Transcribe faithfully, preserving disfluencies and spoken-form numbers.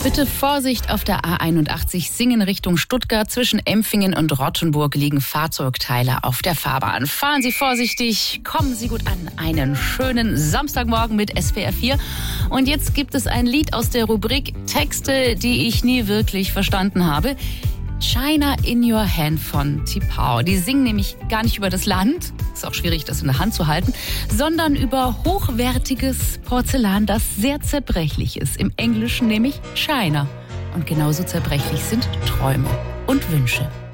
Bitte Vorsicht auf der A einundachtzig Singen Richtung Stuttgart. Zwischen Empfingen und Rottenburg liegen Fahrzeugteile auf der Fahrbahn. Fahren Sie vorsichtig, kommen Sie gut an. Einen schönen Samstagmorgen mit S W R vier. Und jetzt gibt es ein Lied aus der Rubrik Texte, die ich nie wirklich verstanden habe. China in Your Hand von T'Pau. Die singen nämlich gar nicht über das Land, ist auch schwierig, das in der Hand zu halten, sondern über hochwertiges Porzellan, das sehr zerbrechlich ist. Im Englischen nämlich China. Und genauso zerbrechlich sind Träume und Wünsche.